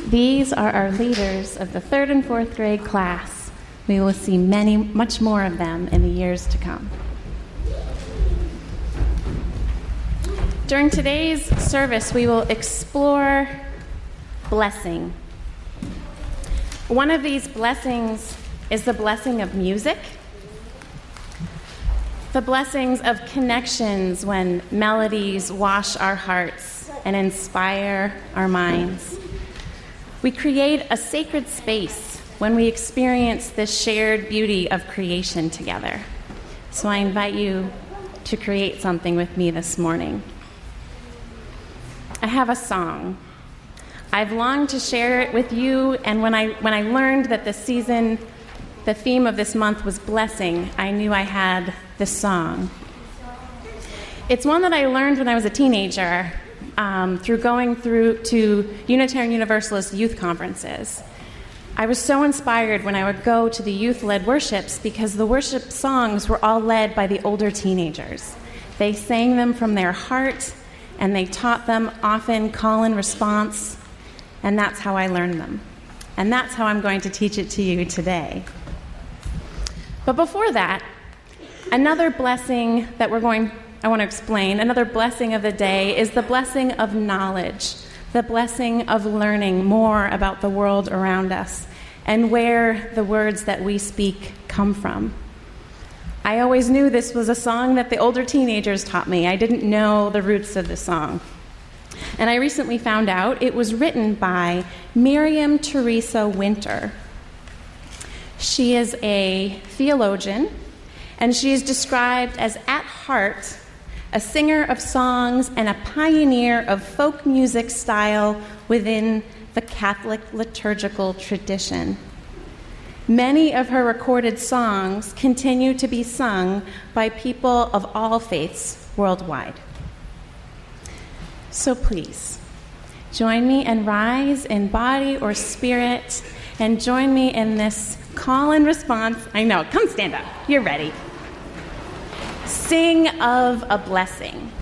These are our leaders of the 3rd and 4th grade class. We will see much more of them in the years to come. During today's service, we will explore blessing. One of these blessings is the blessing of music, the blessings of connections when melodies wash our hearts and inspire our minds. We create a sacred space when we experience this shared beauty of creation together. So I invite you to create something with me this morning. I have a song. I've longed to share it with you, and when I learned that the theme of this month was blessing, I knew I had this song. It's one that I learned when I was a teenager through going to Unitarian Universalist youth conferences. I was so inspired when I would go to the youth-led worships because the worship songs were all led by the older teenagers. They sang them from their heart, and they taught them often call and response, and that's how I learned them. And that's how I'm going to teach it to you today. But before that, another blessing that I want to explain, another blessing of the day is the blessing of knowledge, the blessing of learning more about the world around us and where the words that we speak come from. I always knew this was a song that the older teenagers taught me. I didn't know the roots of the song. And I recently found out it was written by Miriam Teresa Winter. She is a theologian, and she is described as, at heart, a singer of songs and a pioneer of folk music style within the Catholic liturgical tradition. Many of her recorded songs continue to be sung by people of all faiths worldwide. So please, join me and rise in body or spirit, and join me in this call and response. I know, come stand up. You're ready. Sing of a blessing.